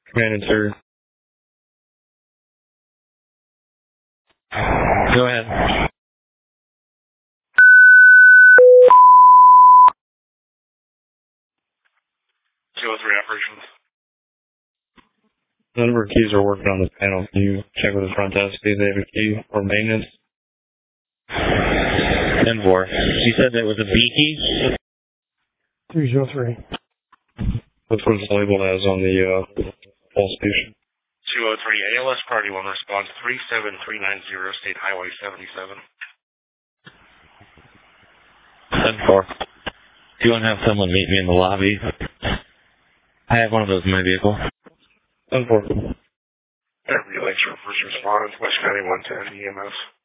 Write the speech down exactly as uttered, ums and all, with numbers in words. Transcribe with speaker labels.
Speaker 1: Command and sir. Go ahead.
Speaker 2: two oh three operations.
Speaker 1: None of our keys are working on the panel. Can you check with the front desk, see if they have a key or maintenance?
Speaker 3: ten four. You said that was a B key?
Speaker 4: three oh three.
Speaker 1: That's what it's labeled as on the uh, pulse station.
Speaker 2: two oh three, A L S Party one response three seven three nine zero, State Highway seventy-seven.
Speaker 3: ten four. Do you want to have someone meet me in the lobby? I have one of those in my vehicle.
Speaker 1: ten four.
Speaker 2: Relays for first responders, West County one ten E M S.